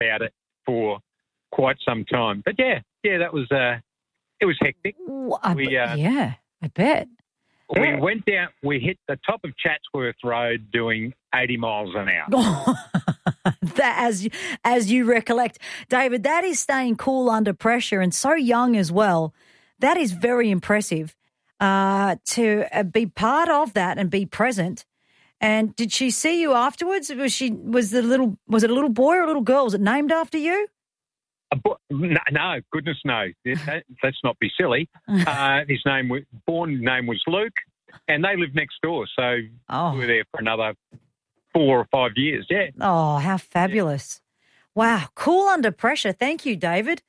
about it for quite some time. But yeah, that was it was hectic. I bet. We went down. We hit the top of Chatsworth Road doing 80 miles an hour. That, as you recollect, David, that is staying cool under pressure and so young as well. That is very impressive to be part of that and be present. And did she see you afterwards? Was it a little boy or a little girl? Was it named after you? No, goodness no. Let's not be silly. His name was Luke, and they lived next door. So we were there for another 4 or 5 years. Yeah. Oh, how fabulous! Wow, cool under pressure. Thank you, David.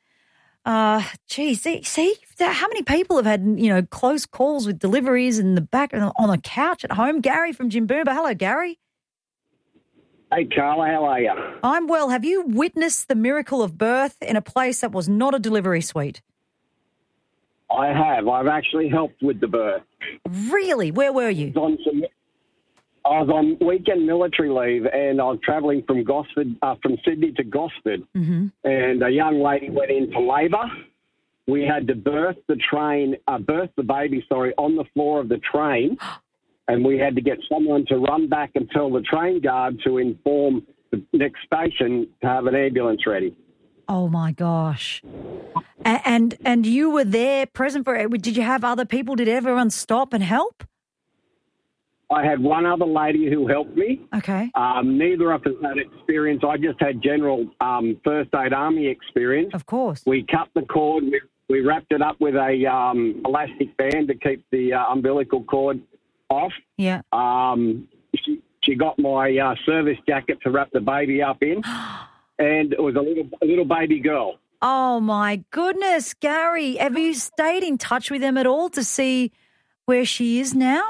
See, how many people have had close calls with deliveries in the back on a couch at home? Gary from Jimboomba. Hello, Gary. Hey, Carla, how are you? I'm well. Have you witnessed the miracle of birth in a place that was not a delivery suite? I have. I've actually helped with the birth. Really? Where were you? I was on weekend military leave, and I was travelling from Sydney to Gosford, and a young lady went into labour. We had to birth the baby, on the floor of the train. And we had to get someone to run back and tell the train guard to inform the next station to have an ambulance ready. Oh, my gosh. And you were there present for it. Did you have other people? Did everyone stop and help? I had one other lady who helped me. Okay. Neither of us had experience. I just had general first aid army experience. Of course. We cut the cord. We wrapped it up with a elastic band to keep the umbilical cord off. Yeah. She got my service jacket to wrap the baby up in, and it was a little baby girl. Oh, my goodness, Gary. Have you stayed in touch with them at all to see where she is now?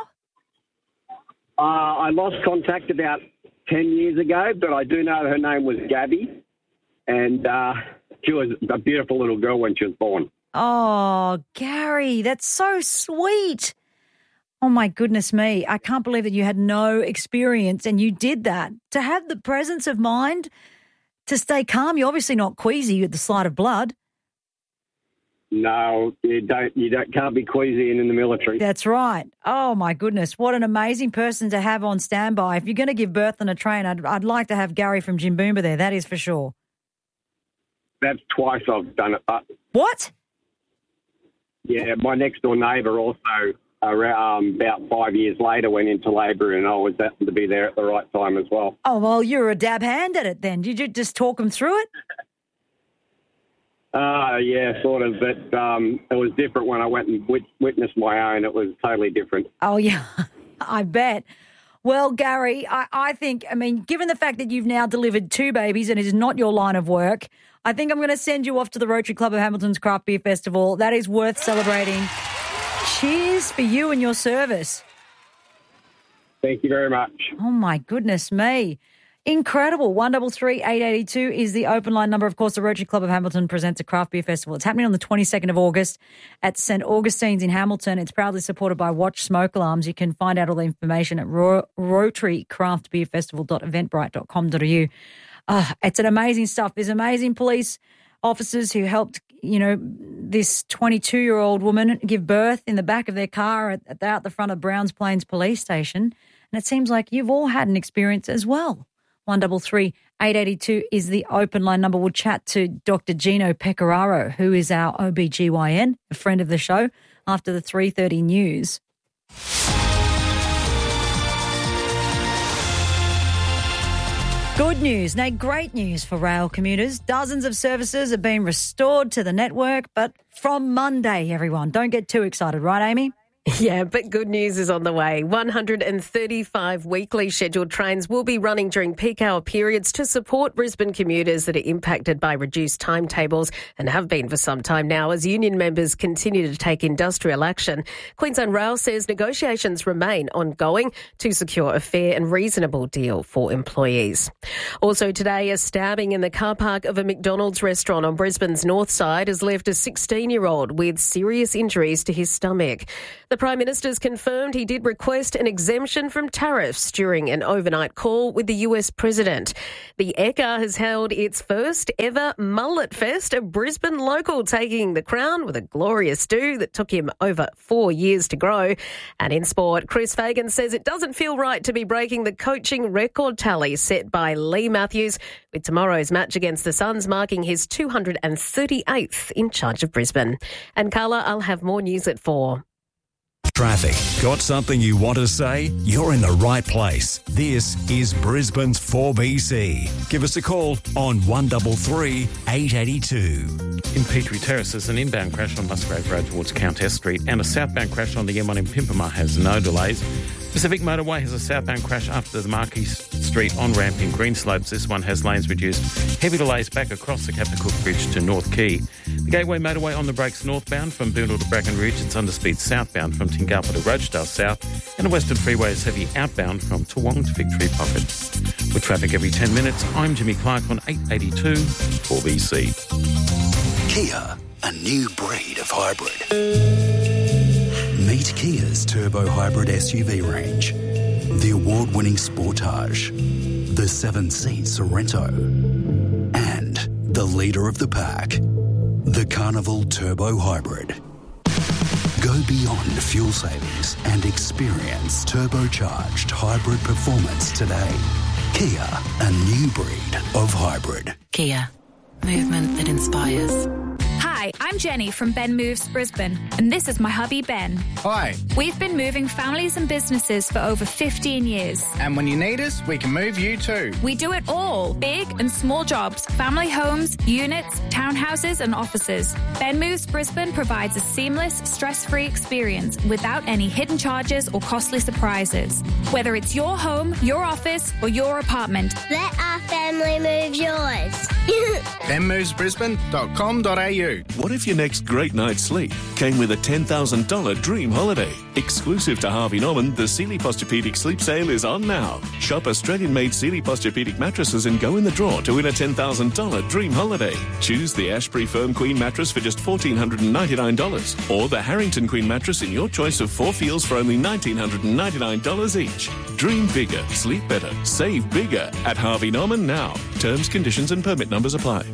I lost contact about 10 years ago, but I do know her name was Gabby, and she was a beautiful little girl when she was born. Oh, Gary, that's so sweet. Oh, my goodness me. I can't believe that you had no experience and you did that. To have the presence of mind to stay calm, you're obviously not queasy at the sight of blood. No, you can't be queasy in the military. That's right. Oh, my goodness. What an amazing person to have on standby. If you're going to give birth on a train, I'd like to have Gary from Jimboomba there. That is for sure. That's twice I've done it. What? Yeah, my next door neighbour also, about 5 years later, went into labour, and I was happened to be there at the right time as well. Oh, well, you're a dab hand at it then. Did you just talk them through it? Yeah, sort of, but it was different when I went and witnessed my own. It was totally different. Oh, yeah, I bet. Well, Gary, I think, given the fact that you've now delivered 2 babies and it is not your line of work, I think I'm going to send you off to the Rotary Club of Hamilton's Craft Beer Festival. That is worth celebrating. Cheers for you and your service. Thank you very much. Oh, my goodness me. Incredible. 133 882 is the open line number. Of course, the Rotary Club of Hamilton presents a craft beer festival. It's happening on the 22nd of August at St. Augustine's in Hamilton. It's proudly supported by Watch Smoke Alarms. You can find out all the information at rotarycraftbeerfestival.eventbrite.com.au. It's an amazing stuff. There's amazing police officers who helped, this 22-year-old woman give birth in the back of their car out the front of Browns Plains Police Station. And it seems like you've all had an experience as well. 133 882 is the open line number. We'll chat to Dr. Gino Pecoraro, who is our OBGYN, a friend of the show, after the 3:30 news. Good news, great news for rail commuters. Dozens of services have been restored to the network, but from Monday, everyone. Don't get too excited, right, Amy? Yeah, but good news is on the way. 135 weekly scheduled trains will be running during peak hour periods to support Brisbane commuters that are impacted by reduced timetables and have been for some time now as union members continue to take industrial action. Queensland Rail says negotiations remain ongoing to secure a fair and reasonable deal for employees. Also today, a stabbing in the car park of a McDonald's restaurant on Brisbane's north side has left a 16-year-old with serious injuries to his stomach. The Prime Minister's confirmed he did request an exemption from tariffs during an overnight call with the US President. The Ekka has held its first ever Mullet Fest, a Brisbane local taking the crown with a glorious do that took him over 4 years to grow. And in sport, Chris Fagan says it doesn't feel right to be breaking the coaching record tally set by Lee Matthews, with tomorrow's match against the Suns marking his 238th in charge of Brisbane. And Carla, I'll have more news at 4. Traffic. Got something you want to say? You're in the right place. This is Brisbane's 4BC. Give us a call on 133 882. In Petrie Terrace, there's an inbound crash on Musgrave Road towards Countess Street, and a southbound crash on the M1 in Pimpama has no delays. Pacific Motorway has a southbound crash after the Marquis Street on-ramp in Greenslopes. This one has lanes reduced. Heavy delays back across the Captain Cook Bridge to North Quay. The Gateway Motorway on the brakes northbound from Boondall to Bracken Ridge. It's under speed southbound from Tingalpa to Rochedale South. And the Western Freeway is heavy outbound from Toowong to Victory Pocket. With traffic every 10 minutes, I'm Jimmy Clark on 882 4BC. Kia, a new breed of hybrid. Meet Kia's turbo hybrid SUV range. The award-winning Sportage, the 7-seat Sorento, and the leader of the pack, the Carnival Turbo Hybrid. Go beyond fuel savings and experience turbocharged hybrid performance today. Kia, a new breed of hybrid. Kia, movement that inspires. Hi, I'm Jenny from Ben Moves Brisbane, and this is my hubby Ben. Hi. We've been moving families and businesses for over 15 years. And when you need us, we can move you too. We do it all, big and small jobs, family homes, units, townhouses and offices. Ben Moves Brisbane provides a seamless, stress-free experience without any hidden charges or costly surprises. Whether it's your home, your office or your apartment. Let our family move yours. benmovesbrisbane.com.au. What if your next great night's sleep came with a $10,000 dream holiday? Exclusive to Harvey Norman, the Sealy Posturepedic Sleep Sale is on now. Shop Australian-made Sealy Posturepedic mattresses and go in the draw to win a $10,000 dream holiday. Choose the Ashbury Firm Queen mattress for just $1,499 or the Harrington Queen mattress in your choice of 4 feels for only $1,999 each. Dream bigger, sleep better, save bigger at Harvey Norman now. Terms, conditions and permit numbers apply.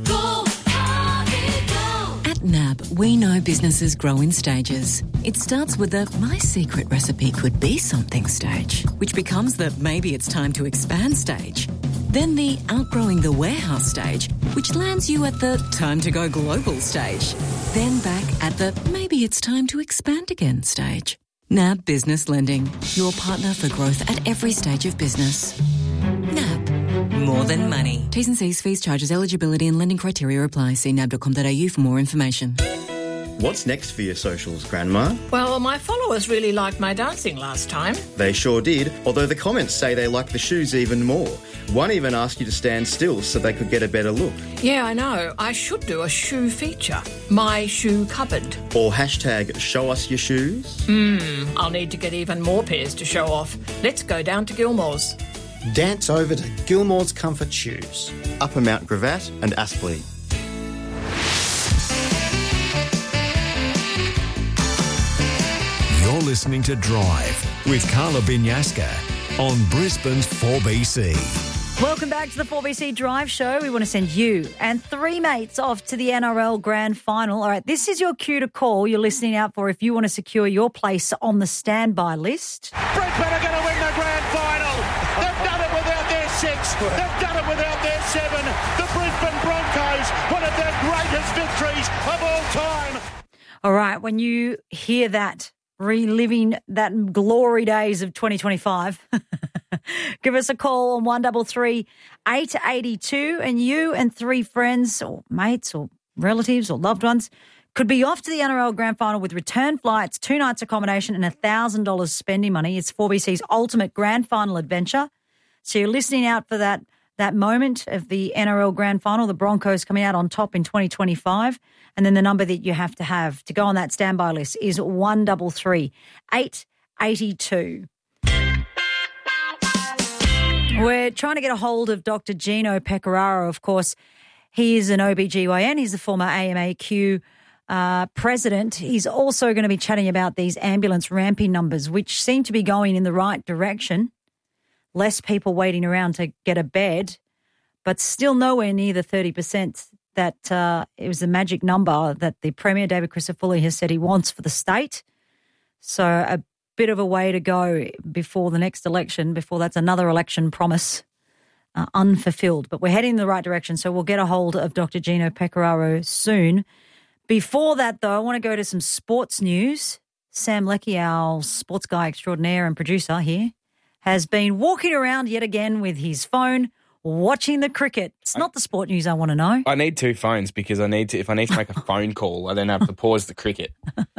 At NAB, we know businesses grow in stages. It starts with the my secret recipe could be something stage, which becomes the maybe it's time to expand stage. Then the outgrowing the warehouse stage, which lands you at the time to go global stage. Then back at the maybe it's time to expand again stage. NAB Business Lending, your partner for growth at every stage of business. NAB. More than money. T's and C's, fees, charges, eligibility and lending criteria apply. See nab.com.au for more information. What's next for your socials, Grandma? Well, my followers really liked my dancing last time. They sure did, although the comments say they like the shoes even more. One even asked you to stand still so they could get a better look. Yeah, I know. I should do a shoe feature. My shoe cupboard. Or hashtag show us your shoes. I'll need to get even more pairs to show off. Let's go down to Gilmore's. Dance over to Gilmore's Comfort Shoes. Upper Mount Gravatt and Aspley. You're listening to Drive with Carla Binyaska on Brisbane's 4BC. Welcome back to the 4BC Drive Show. We want to send you and 3 mates off to the NRL Grand Final. All right, this is your cue to call. You're listening out for if you want to secure your place on the standby list. Brisbane are going to win the Grand Final. They've done it without their 6. They've done it without their 7. The Brisbane Broncos, one of their greatest victories of all time. All right, when you hear that, reliving that glory days of 2025, give us a call on 133 882 and you and 3 friends or mates or relatives or loved ones could be off to the NRL Grand Final with return flights, 2 nights accommodation and $1,000 spending money. It's 4BC's ultimate Grand Final adventure. So you're listening out for that moment of the NRL Grand Final, the Broncos coming out on top in 2025. And then the number that you have to go on that standby list is 133 882. We're trying to get a hold of Dr. Gino Pecoraro, of course. He is an OBGYN. He's a former AMAQ president. He's also going to be chatting about these ambulance ramping numbers, which seem to be going in the right direction. Less people waiting around to get a bed, but still nowhere near the 30% that it was the magic number that the Premier, David Crisafulli, has said he wants for the state. So a bit of a way to go before the next election, before that's another election promise unfulfilled. But we're heading in the right direction, so we'll get a hold of Dr. Gino Pecoraro soon. Before that, though, I want to go to some sports news. Sam Leckie, our sports guy extraordinaire and producer here, has been walking around yet again with his phone, watching the cricket. It's not the sport news I want to know. I need two phones because if I need to make a phone call, I then have to pause the cricket.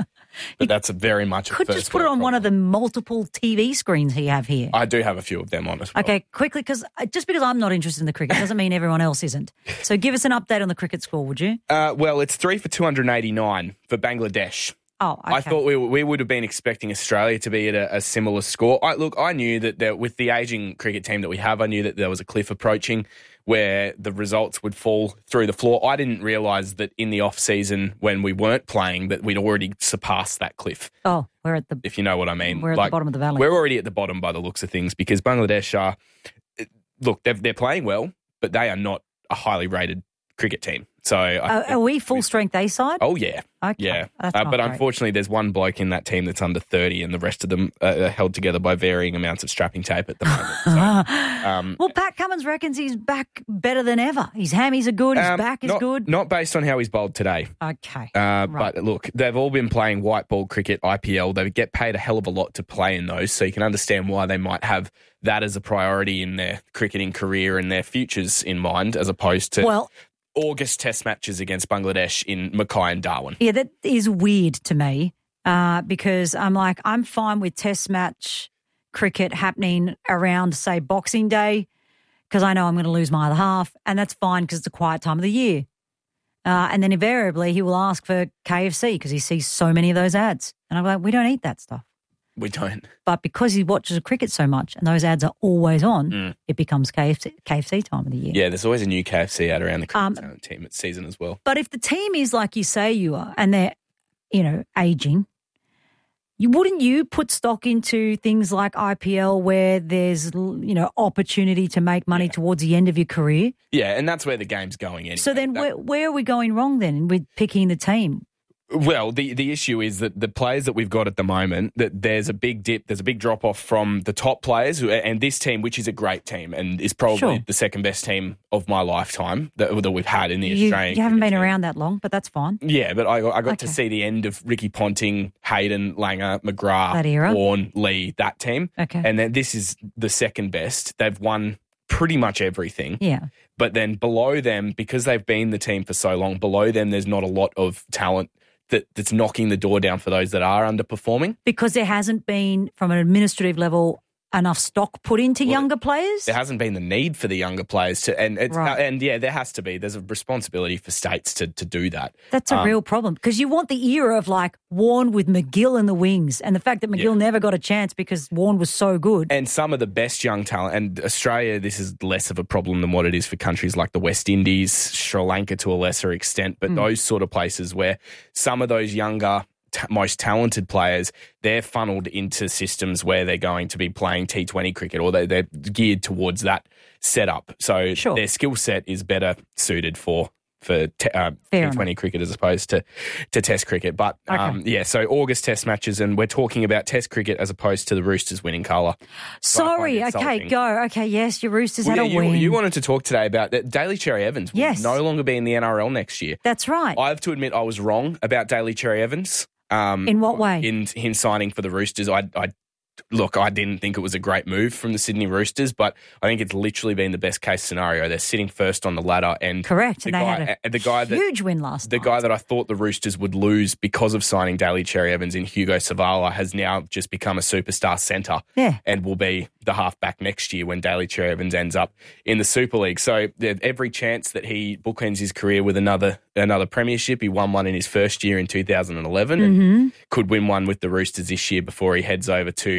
But that's very much a could just put it on one of the multiple TV screens you have here. I do have a few of them on as well. Okay, quickly, because just because I'm not interested in the cricket doesn't mean everyone else isn't. So give us an update on the cricket score, would you? Well, it's 3 for 289 for Bangladesh. Oh, okay. I thought we would have been expecting Australia to be at a similar score. I knew that with the ageing cricket team that we have, I knew that there was a cliff approaching where the results would fall through the floor. I didn't realise that in the off-season when we weren't playing that we'd already surpassed that cliff. Oh, we're at the... If you know what I mean. We're at the bottom of the valley. We're already at the bottom by the looks of things because Bangladesh are... Look, they're playing well, but they are not a highly rated cricket team. So are we full-strength A-side? Oh, yeah. Okay. Yeah. That's But great. unfortunately, there's one bloke in that team that's under 30 and the rest of them are held together by varying amounts of strapping tape at the moment. So, well, Pat Cummins reckons he's back better than ever. His hammies are good, his back is good. Not based on how he's bowled today. Okay. Right. But look, they've all been playing white ball cricket, IPL. They get paid a hell of a lot to play in those, so you can understand why they might have that as a priority in their cricketing career and their futures in mind as opposed to... August test matches against Bangladesh in Mackay and Darwin. Yeah, that is weird to me because I'm fine with test match cricket happening around, say, Boxing Day because I know I'm going to lose my other half, and that's fine because it's a quiet time of the year. And then invariably he will ask for KFC because he sees so many of those ads. And I'm like, we don't eat that stuff. We don't. But because he watches cricket so much and those ads are always on, it becomes KFC time of the year. Yeah, there's always a new KFC ad around the cricket team at season as well. But if the team is like you say you are and they're, aging, wouldn't you put stock into things like IPL where there's, opportunity to make money towards the end of your career? Yeah, and that's where the game's going anyway. So then where are we going wrong then with picking the team? Well, the issue is that the players that we've got at the moment, that there's a big dip, there's a big drop-off from the top players, and this team, which is a great team and is probably the second best team of my lifetime that we've had in the Australian You haven't been team. around that long, but that's fine. Yeah, but I got to see the end of Ricky Ponting, Hayden, Langer, That McGrath, era. Warne, Lee, that team. Okay. And then this is the second best. They've won pretty much everything. Yeah. But then below them, because they've been the team for so long, below them there's not a lot of talent that's knocking the door down for those that are underperforming. Because there hasn't been, from an administrative level, enough stock put into younger players? There hasn't been the need for the younger players to, and there has to be. There's a responsibility for states to do that. That's a real problem because you want the era of like Warne with McGill in the wings and the fact that McGill never got a chance because Warne was so good. And some of the best young talent, and Australia, this is less of a problem than what it is for countries like the West Indies, Sri Lanka to a lesser extent, but those sort of places where some of those younger most talented players, they're funneled into systems where they're going to be playing T20 cricket or they're geared towards that setup. So their skill set is better suited for T20 cricket as opposed to Test cricket. But, so August Test matches, and we're talking about Test cricket as opposed to the Roosters winning colour. Sorry, okay, go. Okay, yes, your Roosters had a win. You wanted to talk today about that. Daly Cherry Evans will no longer be in the NRL next year. That's right. I have to admit I was wrong about Daly Cherry Evans. In what way? In him signing for the Roosters, I didn't think it was a great move from the Sydney Roosters, but I think it's literally been the best case scenario. They're sitting first on the ladder, and correct. And they had a huge win last night. The guy that I thought the Roosters would lose because of signing Daly Cherry Evans in Hugo Savala has now just become a superstar centre, and will be the halfback next year when Daly Cherry Evans ends up in the Super League. So every chance that he bookends his career with another premiership. He won one in his first year in 2011 and could win one with the Roosters this year before he heads over to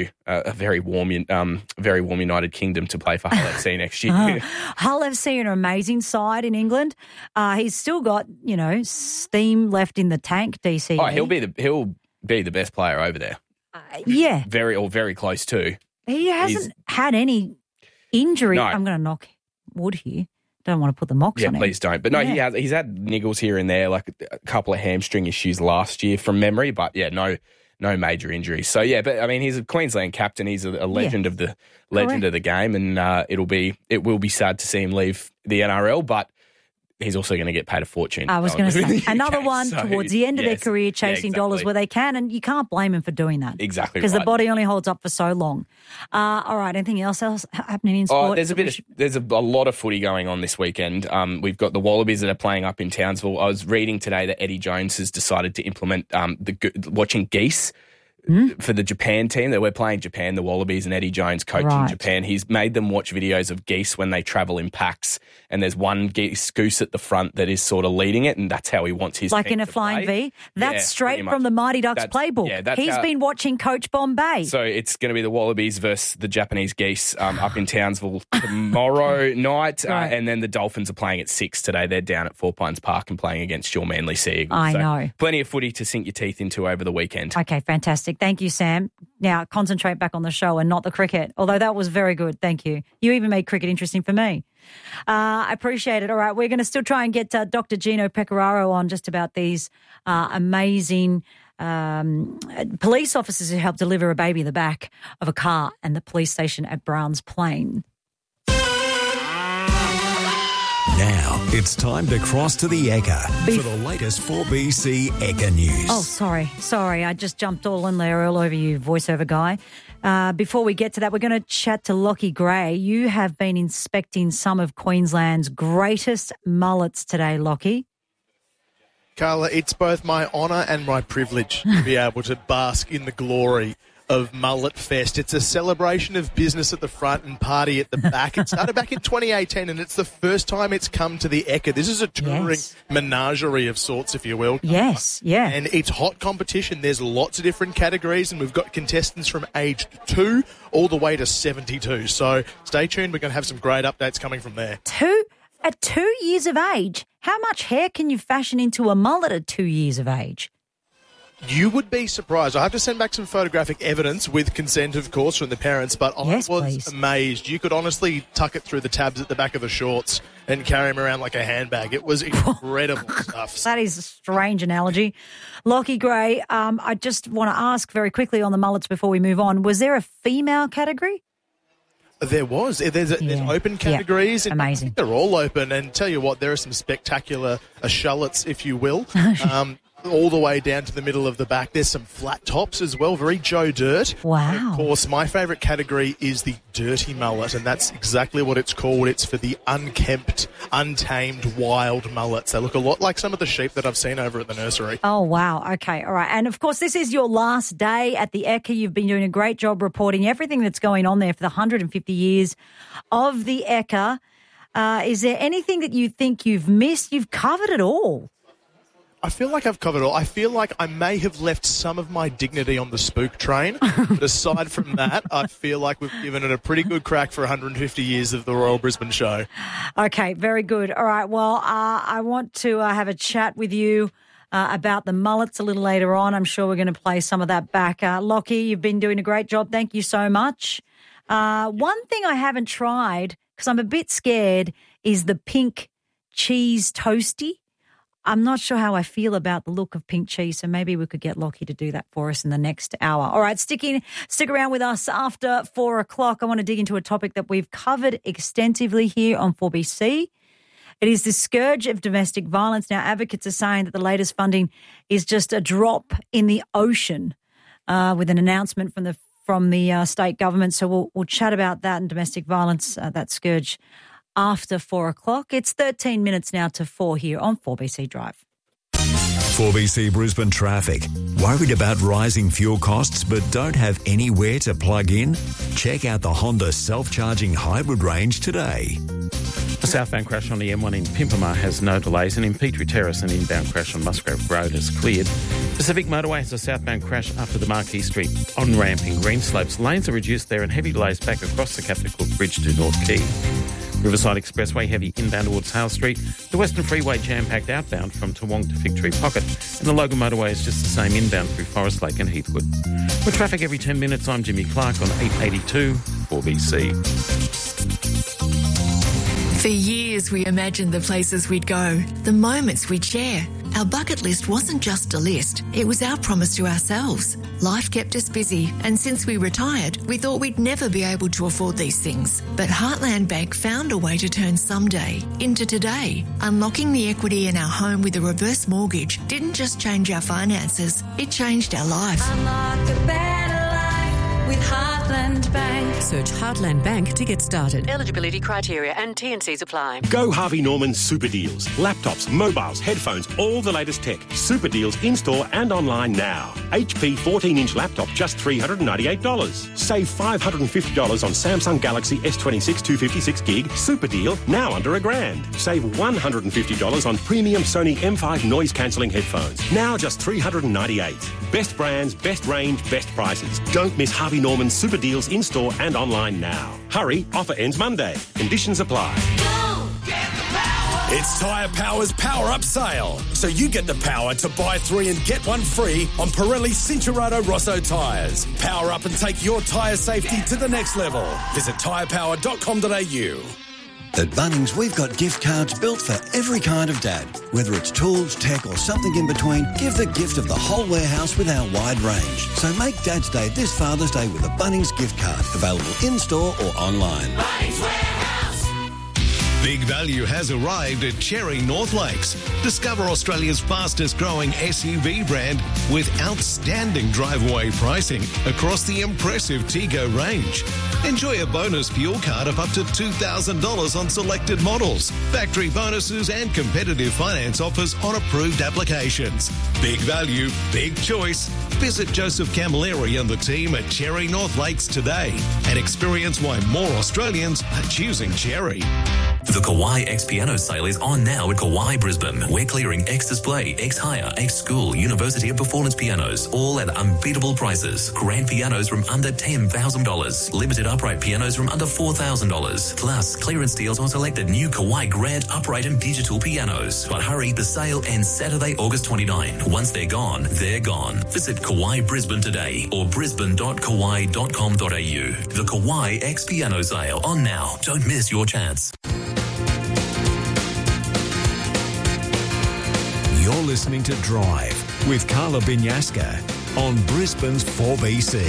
a very warm United Kingdom to play for Hull FC next year. Hull FC are an amazing side in England. He's still got, steam left in the tank, DCE. Oh, he'll be the best player over there. Yeah. Very close too. He hasn't had any injury. No. I'm going to knock wood here. Don't want to put the mocks on him. Yeah, please don't. But no, he's had niggles here and there, like a couple of hamstring issues last year from memory. But yeah, no major injuries. So yeah, but I mean, he's a Queensland captain. He's a legend of the game, and it will be sad to see him leave the NRL, but he's also going to get paid a fortune. I was going to say, another one towards the end of their career chasing dollars where they can, and you can't blame him for doing that. Exactly, because the body only holds up for so long. All right, anything else happening in sport? There's a lot of footy going on this weekend. We've got the Wallabies that are playing up in Townsville. I was reading today that Eddie Jones has decided to implement watching geese for the Japan team. That we're playing Japan, the Wallabies, and Eddie Jones coaching Japan. He's made them watch videos of geese when they travel in packs, and there's one goose at the front that is sort of leading it, and that's how he wants his like team in a to flying play. V. That's straight from the Mighty Ducks playbook. He's been watching Coach Bombay. So it's going to be the Wallabies versus the Japanese geese up in Townsville tomorrow night, and then the Dolphins are playing at 6 today. They're down at Four Pines Park and playing against your Manly Sea Eagles. I know. Plenty of footy to sink your teeth into over the weekend. Okay, fantastic. Thank you, Sam. Now concentrate back on the show and not the cricket, although that was very good. Thank you. You even made cricket interesting for me. I appreciate it. All right, we're going to still try and get Dr. Gino Pecoraro on just about these amazing police officers who helped deliver a baby in the back of a car and the police station at Browns Plain. Now it's time to cross to the Ekka for the latest 4BC Ekka news. Oh, sorry. I just jumped all over you, voiceover guy. Before we get to that, we're going to chat to Lockie Gray. You have been inspecting some of Queensland's greatest mullets today, Lockie. Carla, it's both my honour and my privilege to be able to bask in the glory of Mullet Fest. It's a celebration of business at the front and party at the back. It started back in 2018, and it's the first time it's come to the Ekka. This is a touring menagerie of sorts, if you will. Yes, yeah. And it's hot competition. There's lots of different categories, and we've got contestants from age 2 all the way to 72. So stay tuned. We're going to have some great updates coming from there. At 2 years of age, how much hair can you fashion into a mullet at 2 years of age? You would be surprised. I have to send back some photographic evidence with consent, of course, from the parents, but I was amazed. You could honestly tuck it through the tabs at the back of the shorts and carry them around like a handbag. It was incredible stuff. That is a strange analogy. Lockie Gray, I just want to ask very quickly on the mullets before we move on. Was there a female category? There was. There's open categories. Yeah. Amazing. They're all open. And tell you what, there are some spectacular shullets, if you will. All the way down to the middle of the back. There's some flat tops as well, very Joe Dirt. Wow. And of course, my favourite category is the dirty mullet, and that's exactly what it's called. It's for the unkempt, untamed, wild mullets. They look a lot like some of the sheep that I've seen over at the nursery. Oh, wow. Okay, all right. And, of course, this is your last day at the Ekka. You've been doing a great job reporting everything that's going on there for the 150 years of the Ekka. Is there anything that you think you've missed? You've covered it all. I feel like I've covered it all. I feel like I may have left some of my dignity on the spook train. But aside from that, I feel like we've given it a pretty good crack for 150 years of the Royal Brisbane Show. Okay, very good. All right, well, I want to have a chat with you about the mullets a little later on. I'm sure we're going to play some of that back. Lockie, you've been doing a great job. Thank you so much. One thing I haven't tried, because I'm a bit scared, is the pink cheese toasty. I'm not sure how I feel about the look of pink cheese, so maybe we could get Lockie to do that for us in the next hour. All right, stick around with us after 4 o'clock. I want to dig into a topic that we've covered extensively here on 4BC. It is the scourge of domestic violence. Now, advocates are saying that the latest funding is just a drop in the ocean with an announcement from the state government. So we'll chat about that and domestic violence, that scourge, after 4 o'clock. It's 13 minutes now to 4 here on 4BC Drive. 4BC Brisbane traffic. Worried about rising fuel costs but don't have anywhere to plug in? Check out the Honda self-charging hybrid range today. A southbound crash on the M1 in Pimpama has no delays, and in Petrie Terrace, an inbound crash on Musgrave Road is cleared. Pacific Motorway has a southbound crash after the Marquis Street on-ramp in Greenslopes. Lanes are reduced there and heavy delays back across the Captain Cook Bridge to North Quay. Riverside Expressway heavy inbound towards Hale Street. The Western Freeway jam-packed outbound from Toowong to Fig Tree Pocket. And the Logan Motorway is just the same inbound through Forest Lake and Heathwood. With traffic every 10 minutes, I'm Jimmy Clark on 882 4BC. For years, we imagined the places we'd go, the moments we'd share. Our bucket list wasn't just a list, it was our promise to ourselves. Life kept us busy, and since we retired, we thought we'd never be able to afford these things. But Heartland Bank found a way to turn someday into today. Unlocking the equity in our home with a reverse mortgage didn't just change our finances, it changed our life. Unlock a better life with Heartland Bank. Search Heartland Bank to get started. Eligibility criteria and T&Cs apply. Go Harvey Norman Super Deals. Laptops, mobiles, headphones, all the latest tech. Super Deals in-store and online now. HP 14-inch laptop, just $398. Save $550 on Samsung Galaxy S26 256 gig. Super deal, now under $1,000. Save $150 on premium Sony M5 noise-cancelling headphones. Now just $398. Best brands, best range, best prices. Don't miss Harvey Norman Super Deals in-store and online now. Hurry, offer ends Monday. Conditions apply. It's Tyre Power's Power Up Sale. So you get the power to buy 3 and get 1 free on Pirelli Cincherato Rosso tyres. Power up and take your tyre safety to the next level. Visit tyrepower.com.au. At Bunnings, we've got gift cards built for every kind of dad. Whether it's tools, tech or something in between, give the gift of the whole warehouse with our wide range. So make Dad's Day this Father's Day with a Bunnings gift card. Available in-store or online. Bunnings Warehouse. Big value has arrived at Cherry North Lakes. Discover Australia's fastest growing SUV brand with outstanding drive-away pricing across the impressive Tego range. Enjoy a bonus fuel card of up to $2,000 on selected models, factory bonuses and competitive finance offers on approved applications. Big value, big choice. Visit Joseph Camilleri and the team at Cherry North Lakes today and experience why more Australians are choosing Cherry. The Kawai X Piano sale is on now at Kawai Brisbane. We're clearing X Display, X Hire, X School, University of Performance pianos, all at unbeatable prices. Grand pianos from under $10,000. Limited upright pianos from under $4,000. Plus, clearance deals on selected new Kawai Grand upright and digital pianos. But hurry, the sale ends Saturday, August 29. Once they're gone, they're gone. Visit Kawai Brisbane today or brisbane.kawai.com.au. The Kawai X Piano sale on now. Don't miss your chance. You're listening to Drive with Carla Binyaska on Brisbane's 4BC.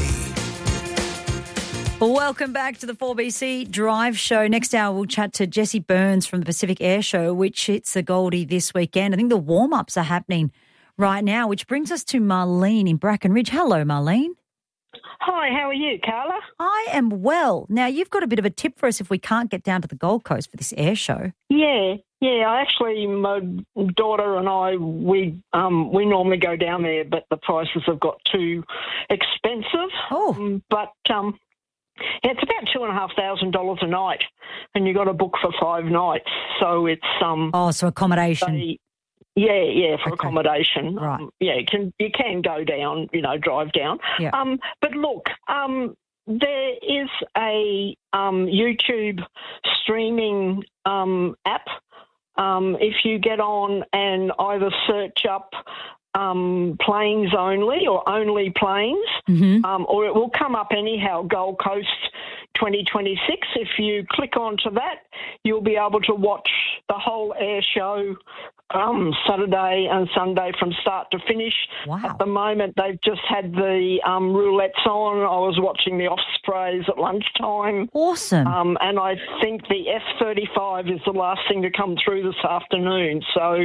Welcome back to the 4BC Drive Show. Next hour, we'll chat to Jesse Burns from the Pacific Air Show, which hits the Goldie this weekend. I think the warm-ups are happening right now, which brings us to Marlene in Bracken Ridge. Hello, Marlene. Hi, how are you, Carla? I am well. Now, you've got a bit of a tip for us if we can't get down to the Gold Coast for this air show. Yeah. I actually, my daughter and I, we normally go down there, but the prices have got too expensive. But it's about $2,500 a night, and you got to book for 5 nights. So it's so accommodation. For accommodation. Right. You can go down, drive down. Yeah. But look, there is a YouTube streaming app. If you get on and either search up planes only or only planes, or it will come up anyhow, Gold Coast 2026. If you click onto that, you'll be able to watch the whole air show Saturday and Sunday from start to finish. Wow. At the moment, they've just had the roulettes on. I was watching the Ospreys at lunchtime. Awesome. And I think the F-35 is the last thing to come through this afternoon. So,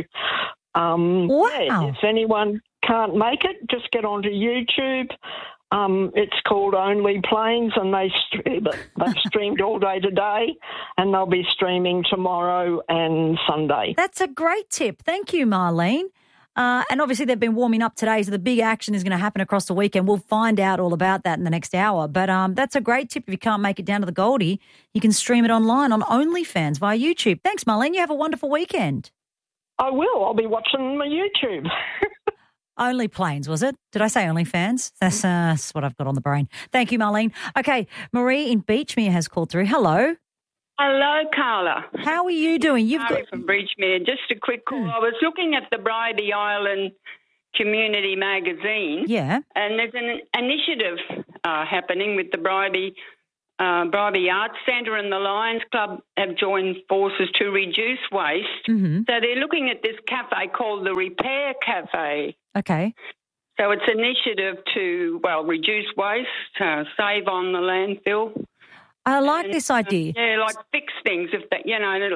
if anyone can't make it, just get onto YouTube. It's called Only Planes, and they've streamed all day today, and they'll be streaming tomorrow and Sunday. That's a great tip. Thank you, Marlene. And obviously they've been warming up today, so the big action is going to happen across the weekend. We'll find out all about that in the next hour. But that's a great tip. If you can't make it down to the Goldie, you can stream it online on OnlyFans via YouTube. Thanks, Marlene. You have a wonderful weekend. I will. I'll be watching my YouTube. Only Planes, was it? Did I say OnlyFans? That's what I've got on the brain. Thank you, Marlene. Okay, Marie in Beachmere has called through. Hello. Hello, Carla. How are you doing? From Bridgemere. Just a quick call. I was looking at the Bribie Island Community Magazine. Yeah. And there's an initiative happening with the Bribie Arts Centre and the Lions Club have joined forces to reduce waste. Mm-hmm. So they're looking at this cafe called the Repair Cafe. Okay. So it's an initiative to, reduce waste, save on the landfill. I like this idea. Like fix things. If that,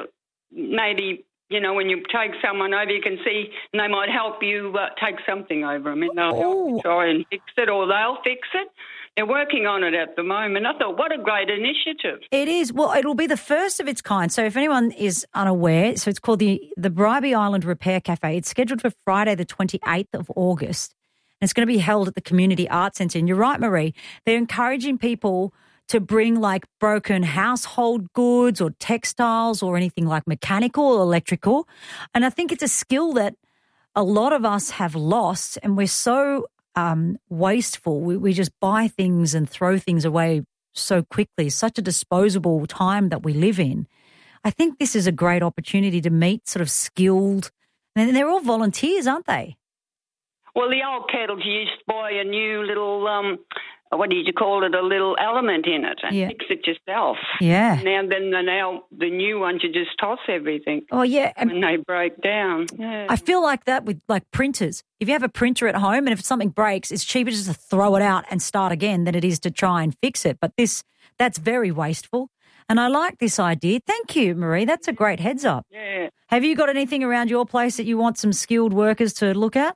maybe, when you take someone over, you can see, and they might help you take something over. I mean, they'll help you try and fix it, or they'll fix it. They're working on it at the moment. I thought, what a great initiative. It is. Well, it'll be the first of its kind. So if anyone is unaware, so it's called the Bribie Island Repair Cafe. It's scheduled for Friday the 28th of August. And it's going to be held at the Community Arts Centre. And you're right, Marie, they're encouraging people to bring like broken household goods or textiles or anything like mechanical or electrical. And I think it's a skill that a lot of us have lost, and we're so wasteful. We just buy things and throw things away so quickly. Such a disposable time that we live in. I think this is a great opportunity to meet sort of skilled, and they're all volunteers, aren't they? Well, the old kettles used to buy a new little, what did you call it, a little element in it and fix it yourself. Yeah. Now the new ones, you just toss everything. Oh, yeah. When they break down. Yeah. I feel like that with like printers. If you have a printer at home and if something breaks, it's cheaper just to throw it out and start again than it is to try and fix it. But that's very wasteful. And I like this idea. Thank you, Marie. That's a great heads up. Yeah. Have you got anything around your place that you want some skilled workers to look at?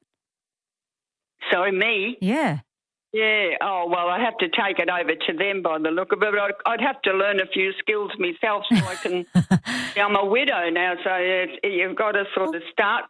Sorry, me? Yeah. Yeah. Oh, well, I have to take it over to them by the look of it. I'd have to learn a few skills myself so I can... I'm a widow now, so you've got to sort of start,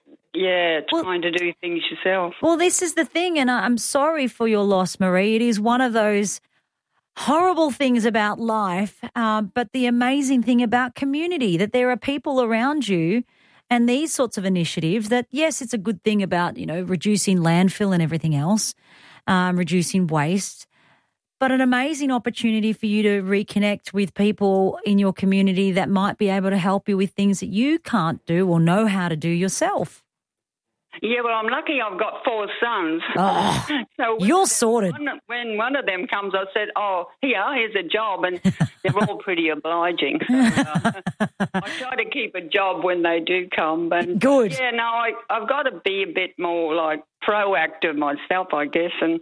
trying to do things yourself. Well, this is the thing, and I'm sorry for your loss, Marie. It is one of those horrible things about life, but the amazing thing about community, that there are people around you and these sorts of initiatives that, yes, it's a good thing about, reducing landfill and everything else, reducing waste, but an amazing opportunity for you to reconnect with people in your community that might be able to help you with things that you can't do or know how to do yourself. Yeah, well, I'm lucky I've got 4 sons. Oh, so you're sorted. When one of them comes, I said, here's a job, and they're all pretty obliging. So, I try to keep a job when they do come. But, good. Yeah, no, I've got to be a bit more, like, proactive myself, I guess, and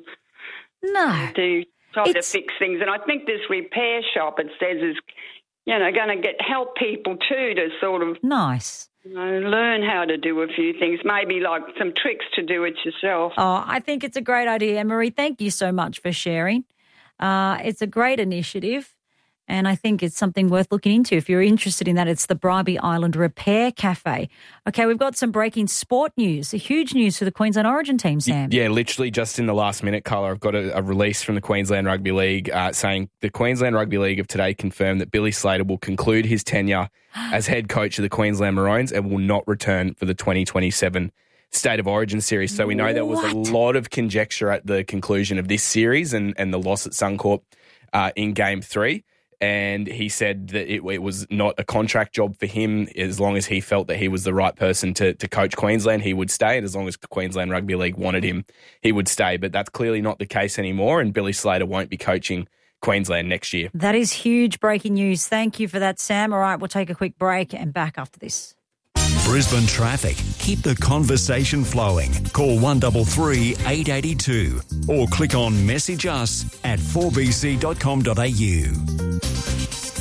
try to fix things. And I think this repair shop, it says, is, going to help people too to sort of... Nice. Learn how to do a few things, maybe like some tricks to do it yourself. Oh, I think it's a great idea. Anne-Marie, thank you so much for sharing. It's a great initiative, and I think it's something worth looking into. If you're interested in that, it's the Bribie Island Repair Cafe. Okay, we've got some breaking sport news, huge news for the Queensland Origin team, Sam. Yeah, literally just in the last minute, Carla, I've got a release from the Queensland Rugby League saying the Queensland Rugby League of today confirmed that Billy Slater will conclude his tenure as head coach of the Queensland Maroons and will not return for the 2027 State of Origin series. So we know there was a lot of conjecture at the conclusion of this series and the loss at Suncorp in Game 3. And he said that it was not a contract job for him. As long as he felt that he was the right person to coach Queensland, he would stay. And as long as the Queensland Rugby League wanted him, he would stay. But that's clearly not the case anymore, and Billy Slater won't be coaching Queensland next year. That is huge breaking news. Thank you for that, Sam. All right, we'll take a quick break and back after this. Brisbane traffic. Keep the conversation flowing. Call 133 882 or click on message us at 4bc.com.au.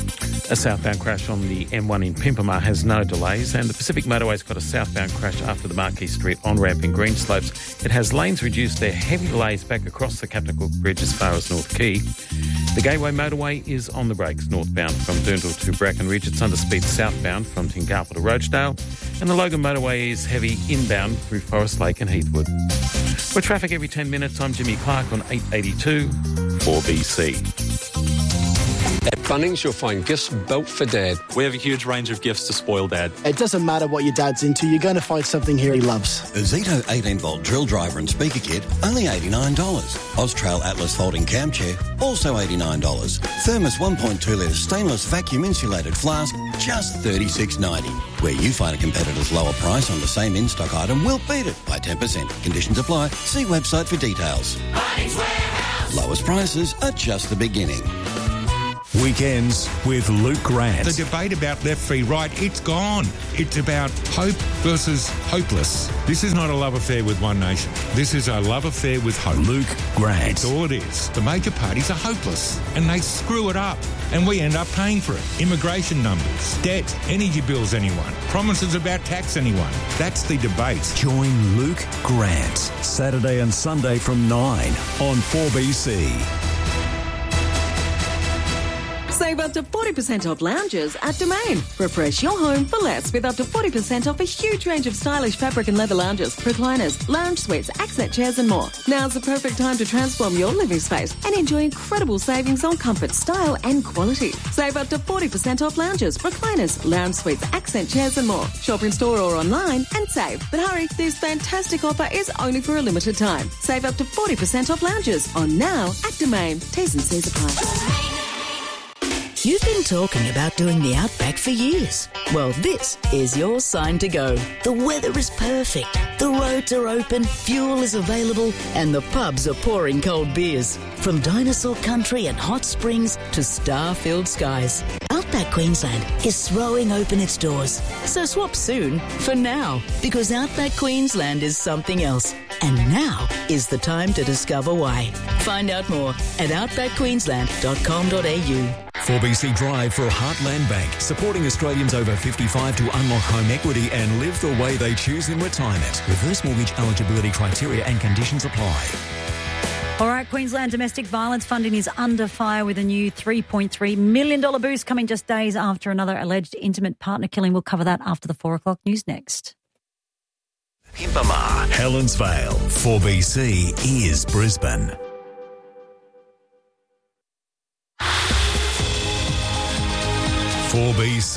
A southbound crash on the M1 in Pimpama has no delays, and the Pacific Motorway's got a southbound crash after the Marquis Street on-ramp in Greenslopes. It has lanes reduced. There are heavy delays back across the Captain Cook Bridge as far as North Quay. The Gateway Motorway is on the brakes northbound from Doondle to Brackenridge. It's under speed southbound from Tingarpel to Roachdale. And the Logan Motorway is heavy inbound through Forest Lake and Heathwood. For traffic every 10 minutes, I'm Jimmy Clark on 882 4BC. At Bunnings, you'll find gifts built for Dad. We have a huge range of gifts to spoil Dad. It doesn't matter what your dad's into, you're going to find something here he loves. A Zito 18-volt drill driver and speaker kit, only $89. Austrail Atlas folding cam chair, also $89. Thermos 1.2-litre stainless vacuum-insulated flask, just $36.90. Where you find a competitor's lower price on the same in-stock item, we'll beat it by 10%. Conditions apply. See website for details. Bunnings Warehouse. Lowest prices are just the beginning. Weekends with Luke Grant. The debate about left v right, it's gone. It's about hope versus hopeless. This is not a love affair with one nation. This is a love affair with hope. Luke Grant. That's all it is. The major parties are hopeless and they screw it up and we end up paying for it. Immigration numbers, debt, energy bills anyone, promises about tax anyone. That's the debate. Join Luke Grant Saturday and Sunday from 9 on 4BC. Save up to 40% off lounges at Domain. Refresh your home for less with up to 40% off a huge range of stylish fabric and leather lounges, recliners, lounge suites, accent chairs and more. Now's the perfect time to transform your living space and enjoy incredible savings on comfort, style and quality. Save up to 40% off lounges, recliners, lounge suites, accent chairs and more. Shop in store or online and save. But hurry, this fantastic offer is only for a limited time. Save up to 40% off lounges on now at Domain. T's and C's apply. You've been talking about doing the Outback for years. Well, this is your sign to go. The weather is perfect, the roads are open, fuel is available, and the pubs are pouring cold beers. From dinosaur country and hot springs to star-filled skies, Outback Queensland is throwing open its doors. So swap soon for now, because Outback Queensland is something else. And now is the time to discover why. Find out more at outbackqueensland.com.au. 4BC Drive for Heartland Bank, supporting Australians over 55 to unlock home equity and live the way they choose in retirement. Reverse mortgage eligibility criteria and conditions apply. All right, Queensland domestic violence funding is under fire with a new $3.3 million boost coming just days after another alleged intimate partner killing. We'll cover that after the 4 o'clock news next. Pimpama, Helensvale, 4BC is Brisbane. .4BC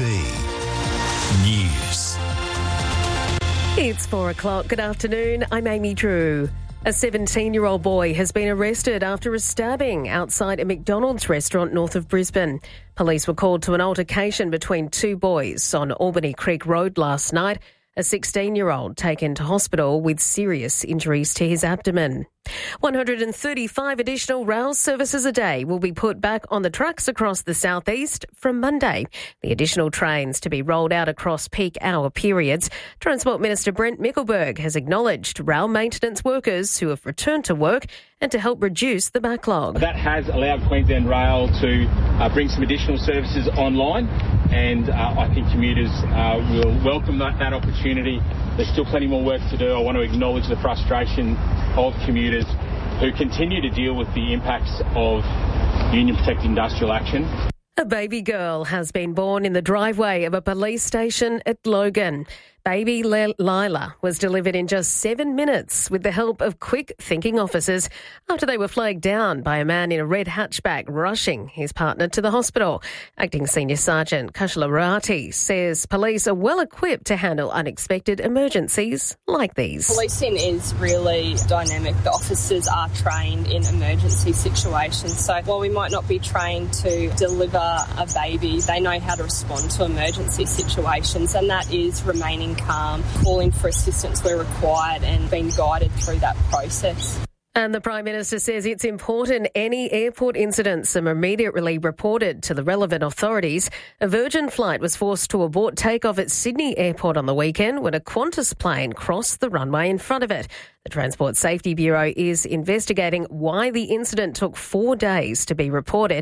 News. It's 4 o'clock. Good afternoon. I'm Amy Drew. A 17-year-old boy has been arrested after a stabbing outside a McDonald's restaurant north of Brisbane. Police were called to an altercation between two boys on Albany Creek Road last night. A 16-year-old taken to hospital with serious injuries to his abdomen. 135 additional rail services a day will be put back on the trucks across the southeast from Monday. The additional trains to be rolled out across peak hour periods. Transport Minister Brent Mickelberg has acknowledged rail maintenance workers who have returned to work and to help reduce the backlog. That has allowed Queensland Rail to bring some additional services online, and I think commuters will welcome that opportunity. There's still plenty more work to do. I want to acknowledge the frustration of commuters who continue to deal with the impacts of union-protected industrial action. A baby girl has been born in the driveway of a police station at Logan. Baby Lila was delivered in just 7 minutes with the help of quick-thinking officers after they were flagged down by a man in a red hatchback rushing his partner to the hospital. Acting Senior Sergeant Kashla Rati says police are well equipped to handle unexpected emergencies like these. Policing is really dynamic. The officers are trained in emergency situations. So while we might not be trained to deliver a baby, they know how to respond to emergency situations, and that is remaining calm, calling for assistance where required and being guided through that process. And the Prime Minister says it's important any airport incidents are immediately reported to the relevant authorities. A Virgin flight was forced to abort takeoff at Sydney Airport on the weekend when a Qantas plane crossed the runway in front of it. The Transport Safety Bureau is investigating why the incident took 4 days to be reported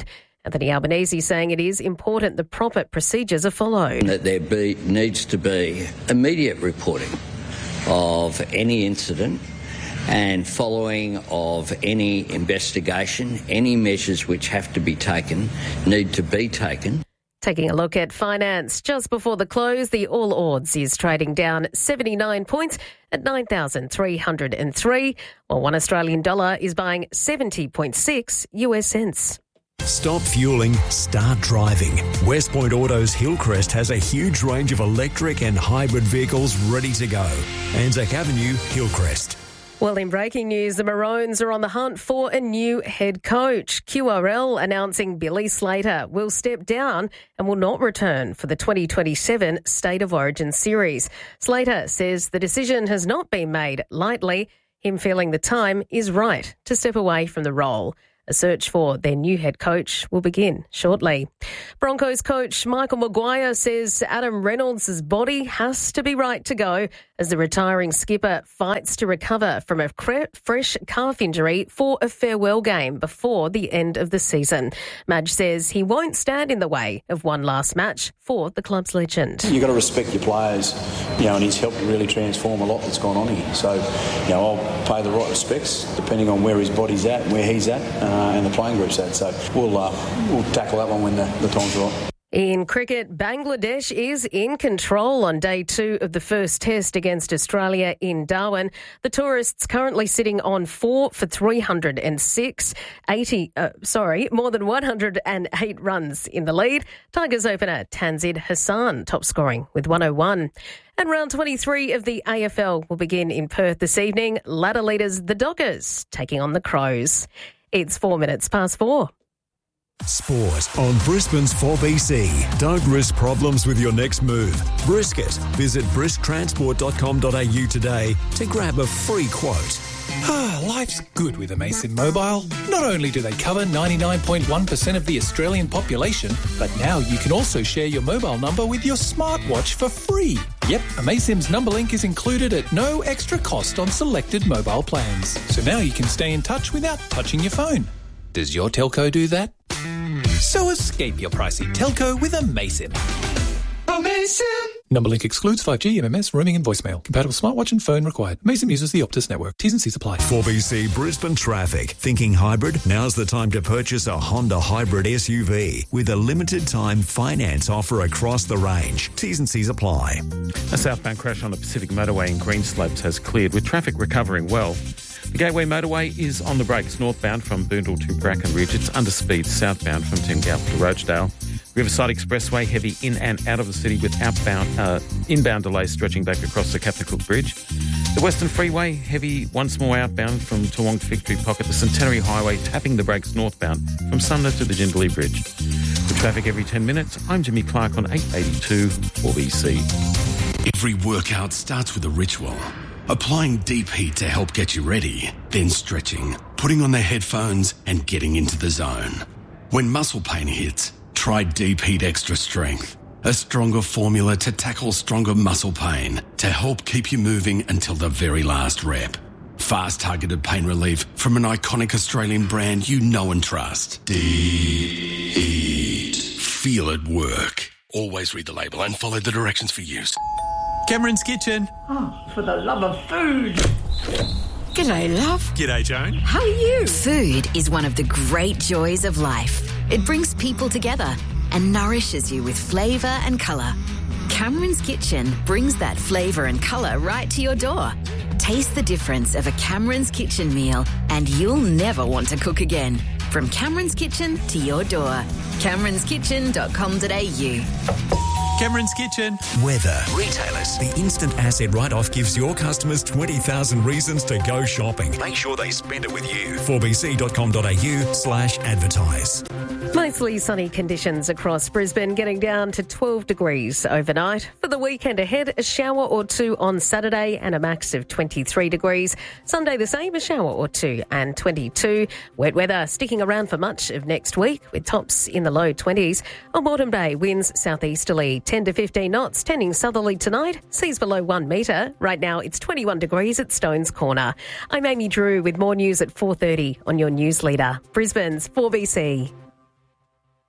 Anthony Albanese saying it is important the proper procedures are followed. That there needs to be immediate reporting of any incident and following of any investigation. Any measures which have to be taken need to be taken. Taking a look at finance, just before the close, the All Ords is trading down 79 points at 9,303, while one Australian dollar is buying 70.6 US cents. Stop fueling, start driving. West Point Autos Hillcrest has a huge range of electric and hybrid vehicles ready to go. Anzac Avenue, Hillcrest. Well, in breaking news, the Maroons are on the hunt for a new head coach. QRL announcing Billy Slater will step down and will not return for the 2027 State of Origin series. Slater says the decision has not been made lightly, him feeling the time is right to step away from the role. A search for their new head coach will begin shortly. Broncos coach Michael Maguire says Adam Reynolds' body has to be right to go as the retiring skipper fights to recover from a fresh calf injury for a farewell game before the end of the season. Madge says he won't stand in the way of one last match for the club's legend. You've got to respect your players, and he's helped really transform a lot that's gone on here. So, I'll pay the right respects depending on where his body's at, where he's at, and the playing group's at. So we'll tackle that one when the time's right. In cricket, Bangladesh is in control on day 2 of the first test against Australia in Darwin. The tourists currently sitting on 4 for 306, more than 108 runs in the lead. Tigers opener Tanzid Hassan top scoring with 101. And round 23 of the AFL will begin in Perth this evening. Ladder leaders the Dockers taking on the Crows. It's 4 minutes past 4. Sport on Brisbane's 4BC. Don't risk problems with your next move. Brisket. Visit brisktransport.com.au today to grab a free quote. Life's good with Amaysim Mobile. Not only do they cover 99.1% of the Australian population, but now you can also share your mobile number with your smartwatch for free. Yep, Amaysim's number link is included at no extra cost on selected mobile plans. So now you can stay in touch without touching your phone. Does your telco do that? So escape your pricey telco with Amaysim. Amaysim! Number link excludes 5G, MMS, roaming and voicemail. Compatible smartwatch and phone required. Amaysim uses the Optus network. T's and C's apply. 4BC Brisbane traffic. Thinking hybrid? Now's the time to purchase a Honda hybrid SUV with a limited time finance offer across the range. T's and C's apply. A southbound crash on the Pacific Motorway in Greenslopes has cleared, with traffic recovering well. The Gateway Motorway is on the brakes northbound from Boondall to Bracken Ridge. It's under speed southbound from Tingalp to Roachdale. Riverside Expressway heavy in and out of the city with inbound delays stretching back across the Captain Cook Bridge. The Western Freeway heavy once more outbound from Toowong to Victory Pocket. The Centenary Highway tapping the brakes northbound from Sumner to the Jindalee Bridge. With traffic every 10 minutes, I'm Jimmy Clark on 882 4BC. Every workout starts with a ritual. Applying deep heat to help get you ready, then stretching, putting on the headphones and getting into the zone. When muscle pain hits, try Deep Heat Extra Strength, a stronger formula to tackle stronger muscle pain to help keep you moving until the very last rep. Fast targeted pain relief from an iconic Australian brand you know and trust. Deep Heat. Feel it work. Always read the label and follow the directions for use. Cameron's Kitchen. Oh, for the love of food. G'day, love. G'day, Joan. How are you? Food is one of the great joys of life. It brings people together and nourishes you with flavour and colour. Cameron's Kitchen brings that flavour and colour right to your door. Taste the difference of a Cameron's Kitchen meal and you'll never want to cook again. From Cameron's Kitchen to your door. CameronsKitchen.com.au. Cameron's Kitchen. Weather. Retailers. The instant asset write-off gives your customers 20,000 reasons to go shopping. Make sure they spend it with you. 4bc.com.au/advertise. Mostly sunny conditions across Brisbane, getting down to 12 degrees overnight. For the weekend ahead, a shower or two on Saturday and a max of 23 degrees. Sunday the same, a shower or two and 22. Wet weather sticking around for much of next week with tops in the low 20s. On Moreton Bay, winds southeasterly 10 to 15 knots, tending southerly tonight, seas below 1 metre. Right now it's 21 degrees at Stones Corner. I'm Amy Drew with more news at 4:30 on your news leader, Brisbane's 4BC.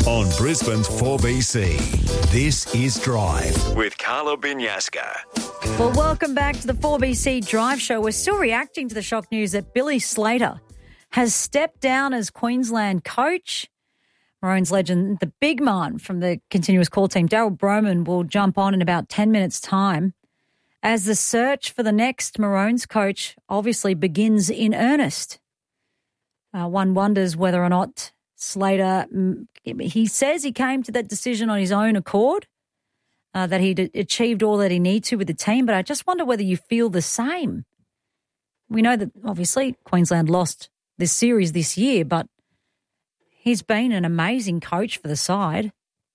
on Brisbane's 4BC. This is Drive with Carla Binyaska. Well, welcome back to the 4BC Drive Show. We're still reacting to the shock news that Billy Slater has stepped down as Queensland coach. Maroons legend, the big man from the continuous call team, Daryl Broman, will jump on in about 10 minutes' time as the search for the next Maroons coach obviously begins in earnest. One wonders whether or not Slater, he says he came to that decision on his own accord, that he'd achieved all that he needed to with the team, but I just wonder whether you feel the same. We know that obviously Queensland lost this series this year, but he's been an amazing coach for the side.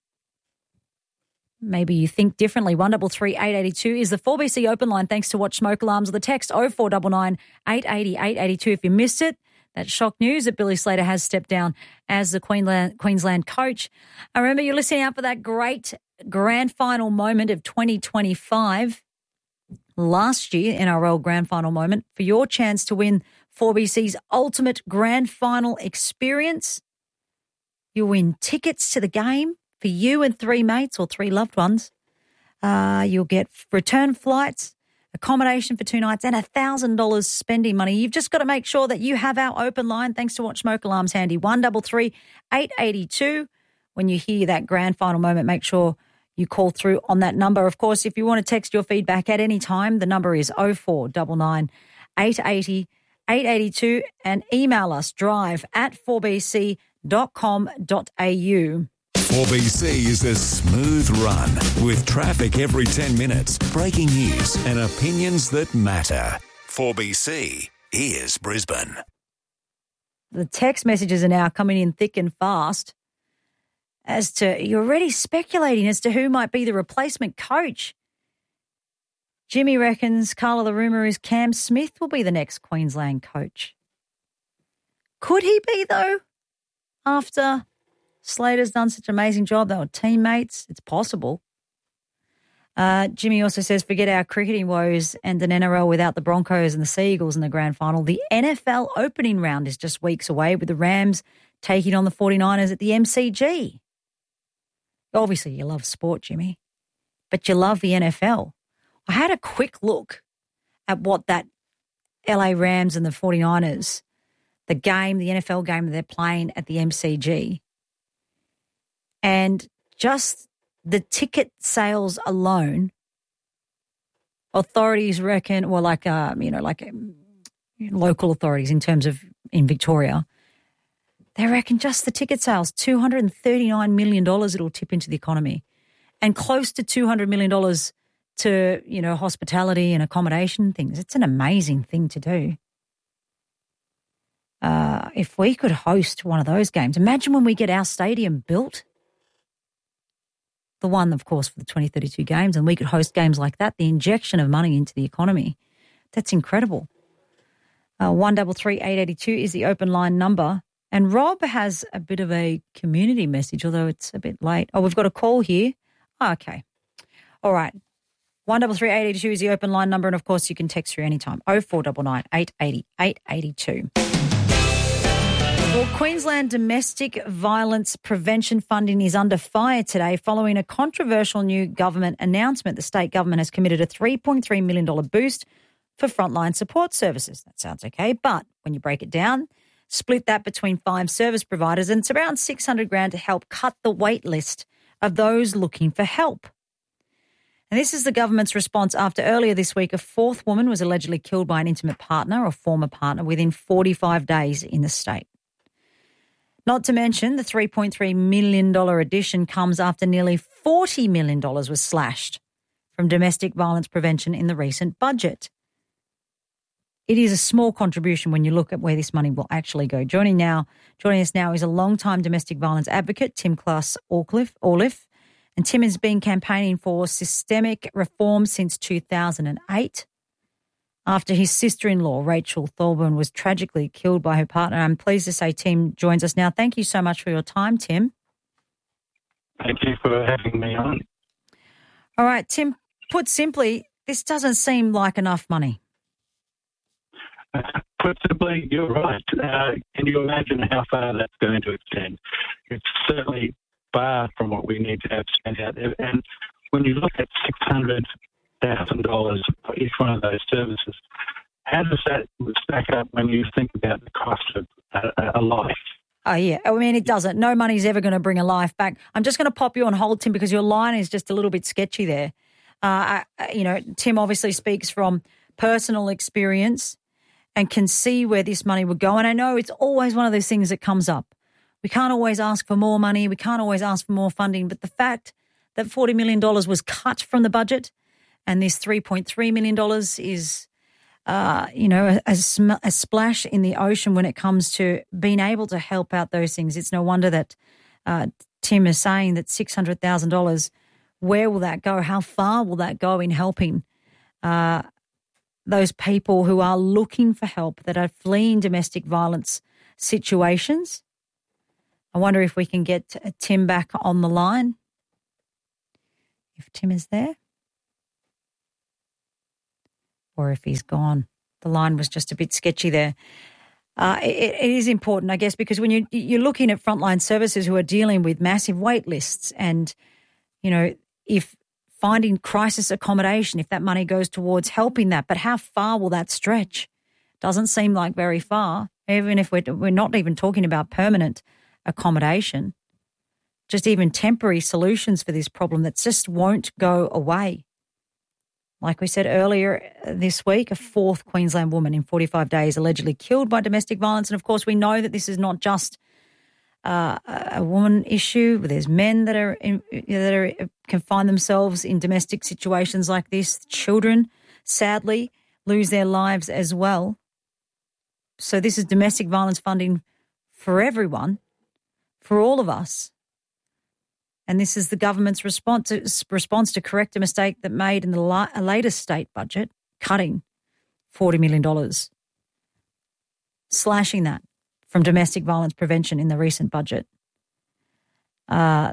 Maybe you think differently. 133 882 is the 4BC open line. Thanks to Watch Smoke Alarms or the text 0499 880 882. If you missed it, that's shock news that Billy Slater has stepped down as the Queensland coach. I remember you're listening out for that great grand final moment of 2025 last year, NRL grand final moment, for your chance to win 4BC's ultimate grand final experience. You'll win tickets to the game for you and 3 mates or 3 loved ones. You'll get return flights, accommodation for 2 nights, and $1,000 spending money. You've just got to make sure that you have our open line. Thanks to Watch Smoke Alarms handy. 133 882. When you hear that grand final moment, make sure you call through on that number. Of course, if you want to text your feedback at any time, the number is 0499 880 882 and email us drive@4bc.com.au. 4BC is a smooth run with traffic every 10 minutes, breaking news and opinions that matter. 4BC, here's Brisbane. The text messages are now coming in thick and fast as to, you're already speculating as to who might be the replacement coach. Jimmy reckons, Carla, the rumour is Cam Smith will be the next Queensland coach. Could he be, though, after Slater's done such an amazing job? They were teammates. It's possible. Jimmy also says, forget our cricketing woes and an NRL without the Broncos and the Sea Eagles in the grand final. The NFL opening round is just weeks away with the Rams taking on the 49ers at the MCG. Obviously, you love sport, Jimmy, but you love the NFL. I had a quick look at what that LA Rams and the 49ers, the game, the NFL game that they're playing at the MCG, and just the ticket sales alone, authorities reckon, well, local authorities in terms of in Victoria, they reckon just the ticket sales, $239 million it'll tip into the economy, and close to $200 million to, hospitality and accommodation things. It's an amazing thing to do. If we could host one of those games, imagine when we get our stadium built, the one, of course, for the 2032 games, and we could host games like that, the injection of money into the economy. That's incredible. 133 882 is the open line number. And Rob has a bit of a community message, although it's a bit late. Oh, we've got a call here. Oh, okay. All right. 133 882 is the open line number, and, of course, you can text through anytime. 0499 880 882. Well, Queensland domestic violence prevention funding is under fire today following a controversial new government announcement. The state government has committed a $3.3 million boost for frontline support services. That sounds okay, but when you break it down, split that between 5 service providers, and it's around $600,000 to help cut the wait list of those looking for help. And this is the government's response after earlier this week a 4th woman was allegedly killed by an intimate partner or former partner within 45 days in the state. Not to mention the $3.3 million addition comes after nearly $40 million was slashed from domestic violence prevention in the recent budget. It is a small contribution when you look at where this money will actually go. Joining us now is a long-time domestic violence advocate, Tim Class-Orliff. And Tim has been campaigning for systemic reform since 2008 after his sister-in-law, Rachel Thorburn, was tragically killed by her partner. I'm pleased to say Tim joins us now. Thank you so much for your time, Tim. Thank you for having me on. All right, Tim, put simply, this doesn't seem like enough money. Put simply, you're right. Can you imagine how far that's going to extend? It's certainly far from what we need to have spent out there. And when you look at $600,000 for each one of those services, how does that stack up when you think about the cost of a life? Oh, yeah. I mean, it doesn't. No money's ever going to bring a life back. I'm just going to pop you on hold, Tim, because your line is just a little bit sketchy there. Tim obviously speaks from personal experience and can see where this money would go. And I know it's always one of those things that comes up. We can't always ask for more money. We can't always ask for more funding. But the fact that $40 million was cut from the budget and this $3.3 million is, a splash in the ocean when it comes to being able to help out those things. It's no wonder that Tim is saying that $600,000, where will that go? How far will that go in helping those people who are looking for help, that are fleeing domestic violence situations? I wonder if we can get Tim back on the line, if Tim is there, or if he's gone. The line was just a bit sketchy there. It is important, I guess, because when you're looking at frontline services who are dealing with massive wait lists and, if finding crisis accommodation, if that money goes towards helping that, but how far will that stretch? Doesn't seem like very far, even if we're not even talking about permanent accommodation, just even temporary solutions for this problem that just won't go away. Like we said earlier this week, a fourth Queensland woman in 45 days allegedly killed by domestic violence. And, of course, we know that this is not just a woman issue. There's men that can find themselves in domestic situations like this. Children, sadly, lose their lives as well. So this is domestic violence funding for everyone, for all of us. And this is the government's response to correct a mistake that made in the latest state budget, cutting $40 million, slashing that from domestic violence prevention in the recent budget. It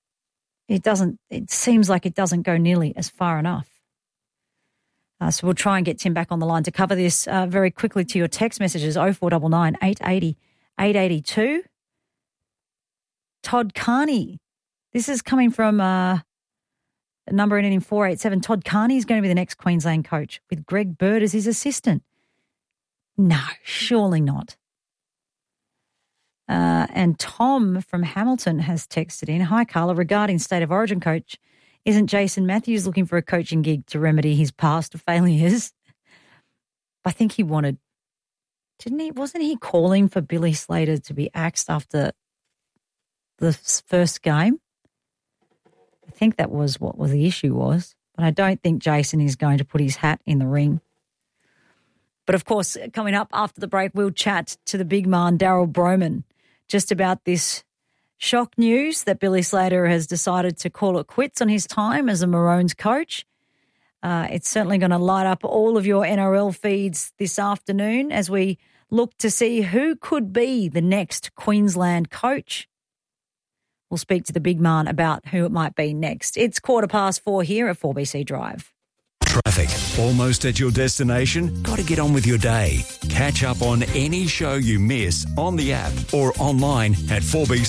seems like it doesn't go nearly as far enough. So we'll try and get Tim back on the line to cover this very quickly to your text messages, 0499 880 882. Todd Carney. This is coming from a number ending in 487. Todd Carney is going to be the next Queensland coach with Greg Bird as his assistant. No, surely not. And Tom from Hamilton has texted in, "Hi, Carla, regarding State of Origin coach, isn't Jason Matthews looking for a coaching gig to remedy his past failures?" I think he wanted, didn't he? Wasn't he calling for Billy Slater to be axed after the first game? I think that was what the issue was. But I don't think Jason is going to put his hat in the ring. But, of course, coming up after the break, we'll chat to the big man, Daryl Broman, just about this shock news that Billy Slater has decided to call it quits on his time as a Maroons coach. It's certainly going to light up all of your NRL feeds this afternoon as we look to see who could be the next Queensland coach. We'll speak to the big man about who it might be next. It's 4:15 here at 4BC Drive. Traffic. Almost at your destination? Got to get on with your day. Catch up on any show you miss on the app or online at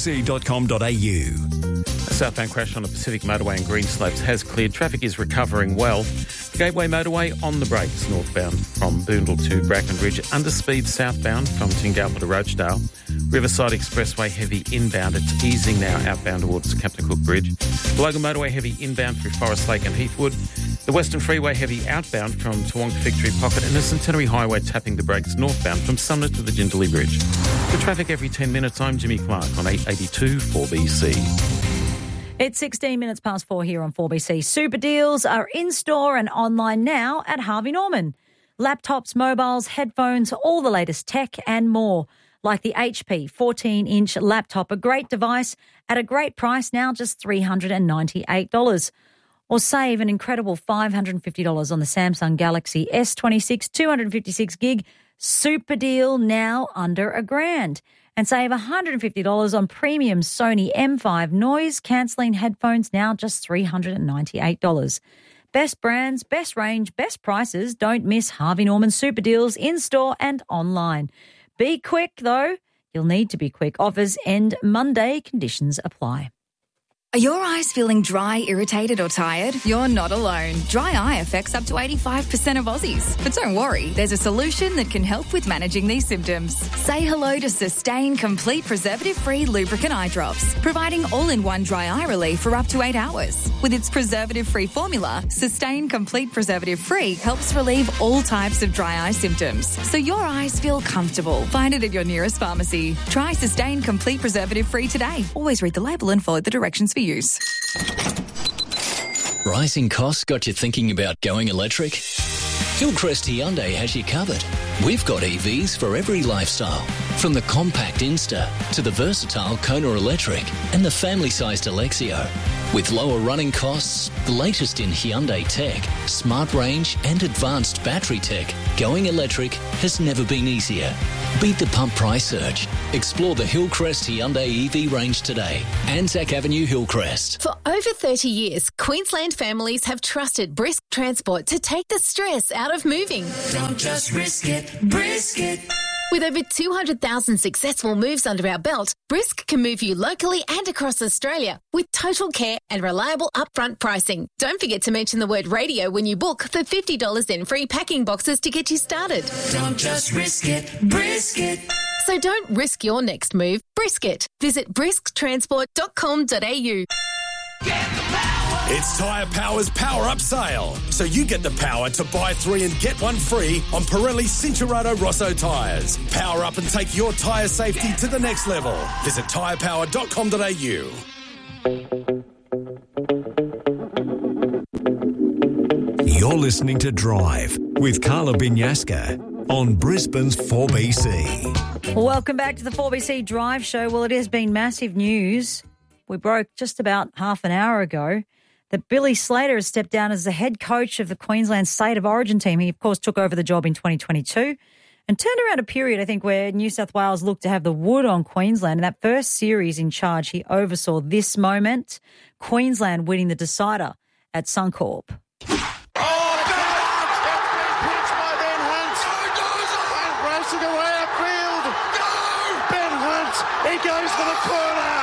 4bc.com.au. A southbound crash on the Pacific Motorway in Greenslopes has cleared. Traffic is recovering well. Gateway Motorway on the brakes, northbound from Boondall to Brackenridge. Underspeed southbound from Tingalpa to Roachdale. Riverside Expressway heavy inbound. It's easing now outbound towards Captain Cook Bridge. The Logan Motorway heavy inbound through Forest Lake and Heathwood. The Western Freeway heavy outbound from Toowong to Victory Pocket, and the Centenary Highway tapping the brakes northbound from Sumner to the Jindalee Bridge. For traffic every 10 minutes, I'm Jimmy Clark on 882 4BC. It's 16 minutes past 4 here on 4BC. Super deals are in store and online now at Harvey Norman. Laptops, mobiles, headphones, all the latest tech and more. Like the HP 14-inch laptop, a great device at a great price now, just $398. Or save an incredible $550 on the Samsung Galaxy S26 256 gig super deal now under $1,000. And save $150 on premium Sony M5 noise-cancelling headphones now just $398. Best brands, best range, best prices. Don't miss Harvey Norman super deals in-store and online. Be quick, though. You'll need to be quick. Offers end Monday. Conditions apply. Are your eyes feeling dry, irritated or tired? You're not alone. Dry eye affects up to 85% of Aussies. But don't worry, there's a solution that can help with managing these symptoms. Say hello to Sustain Complete Preservative-Free Lubricant Eye Drops, providing all-in-one dry eye relief for up to 8 hours. With its preservative-free formula, Sustain Complete Preservative-Free helps relieve all types of dry eye symptoms, so your eyes feel comfortable. Find it at your nearest pharmacy. Try Sustain Complete Preservative-Free today. Always read the label and follow the directions for use. Rising costs got you thinking about going electric? Hillcrest Hyundai has you covered. We've got EVs for every lifestyle, from the compact Insta to the versatile Kona Electric and the family-sized Alexio. With lower running costs, the latest in Hyundai tech, smart range and advanced battery tech, going electric has never been easier. Beat the pump price surge. Explore the Hillcrest Hyundai EV range today. Anzac Avenue, Hillcrest. For over 30 years, Queensland families have trusted Brisk Transport to take the stress out of moving. Don't just risk it, brisk it. With over 200,000 successful moves under our belt, Brisk can move you locally and across Australia with total care and reliable upfront pricing. Don't forget to mention the word radio when you book for $50 in free packing boxes to get you started. Don't just risk it, brisk it. So don't risk your next move, brisk it. Visit brisktransport.com.au. It's Tyre Power's Power Up Sale, so you get the power to buy 3 and get 1 free on Pirelli Cinturado Rosso tyres. Power up and take your tyre safety to the next level. Visit tyrepower.com.au. You're listening to Drive with Carla Binyaska on Brisbane's 4BC. Welcome back to the 4BC Drive Show. Well, it has been massive news. We broke just about half an hour ago that Billy Slater has stepped down as the head coach of the Queensland State of Origin team. He, of course, took over the job in 2022 and turned around a period, I think, where New South Wales looked to have the wood on Queensland. In that first series in charge, he oversaw this moment, Queensland winning the decider at Suncorp. He goes for the corner.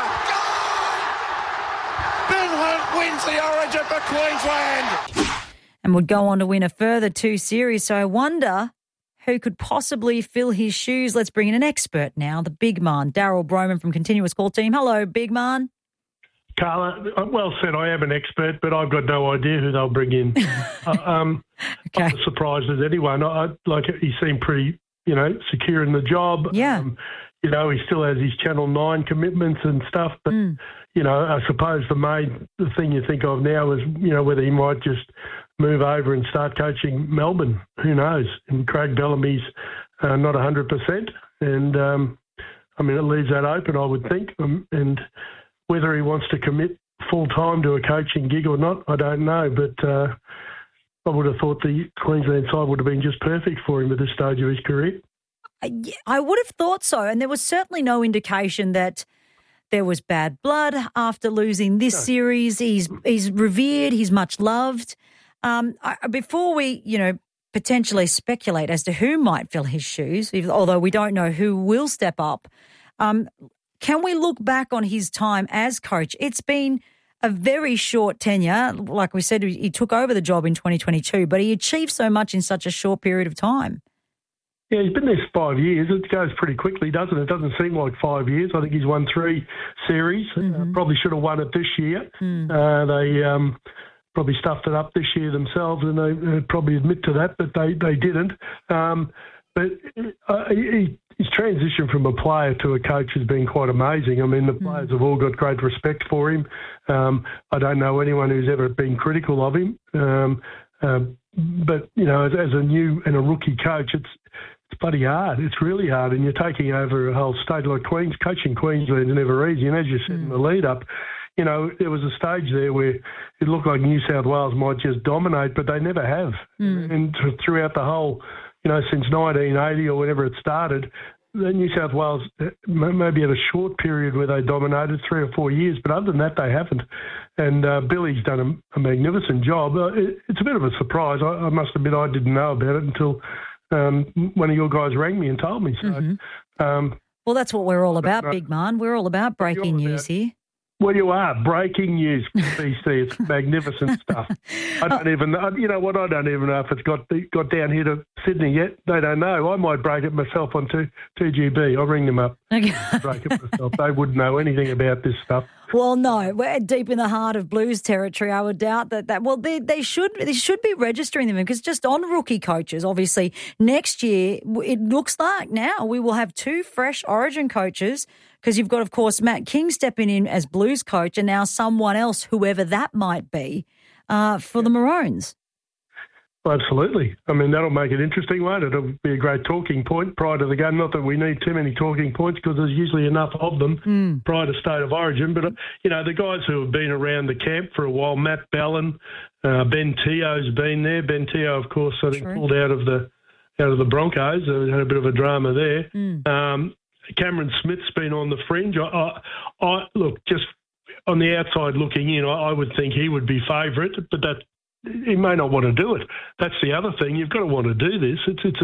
Ben Hunt wins the Origin for Queensland. And would go on to win a further 2 series. So I wonder who could possibly fill his shoes. Let's bring in an expert now, the big man, Daryl Broman from Continuous Call Team. Hello, big man. Carla, well said, I am an expert, but I've got no idea who they'll bring in. I'm as surprised as anyone. He seemed pretty, secure in the job. Yeah. He still has his Channel 9 commitments and stuff, but, I suppose the thing you think of now is, whether he might just move over and start coaching Melbourne. Who knows? And Craig Bellamy's not 100%. And, it leaves that open, I would think. And whether he wants to commit full-time to a coaching gig or not, I don't know. But I would have thought the Queensland side would have been just perfect for him at this stage of his career. I would have thought so. And there was certainly no indication that there was bad blood after losing this series. He's revered. He's much loved. Before we, potentially speculate as to who might fill his shoes, although we don't know who will step up, can we look back on his time as coach? It's been a very short tenure. Like we said, he took over the job in 2022, but he achieved so much in such a short period of time. Yeah, he's been there 5 years. It goes pretty quickly, doesn't it? It doesn't seem like 5 years. I think he's won 3 series. Probably should have won it this year. They probably stuffed it up this year themselves, and they probably admit to that, but they didn't. His transition from a player to a coach has been quite amazing. The players have all got great respect for him. I don't know anyone who's ever been critical of him. But, as a new and a rookie coach, it's bloody hard. It's really hard. And you're taking over a whole state like Queens. Coaching Queensland's never easy. And as you said in the lead up, there was a stage there where it looked like New South Wales might just dominate, but they never have. And throughout the whole, since 1980 or whenever it started, the New South Wales maybe had a short period where they dominated 3 or 4 years, but other than that, they haven't. And Billy's done a magnificent job. It's a bit of a surprise. I must admit I didn't know about it until one of your guys rang me and told me. So, well, that's what we're all about, big man. We're all about breaking news here. Well, you are. Breaking news, BC. It's magnificent stuff. I don't even know. You know what? I don't even know if it's got down here to Sydney yet. They don't know. I might break it myself on 2GB. I'll ring them up. Okay. Break it myself. They wouldn't know anything about this stuff. Well, no, we're deep in the heart of Blues territory. I would doubt that. Well, they should be registering them, because just on rookie coaches, obviously, next year it looks like now we will have 2 fresh Origin coaches, because you've got, of course, Matt King stepping in as Blues coach, and now someone else, whoever that might be, for the Maroons. Absolutely. I mean, that'll make it interesting, won't it? It'll be a great talking point prior to the game. Not that we need too many talking points, because there's usually enough of them prior to State of Origin. But, you know, the guys who have been around the camp for a while, Matt Ballin, Ben Teo's been there. Ben Teo, of course, I think pulled out of the Broncos. They had a bit of a drama there. Cameron Smith's been on the fringe. I look, just on the outside looking in, I would think he would be favourite, but he may not want to do it. That's the other thing. You've got to want to do this. It's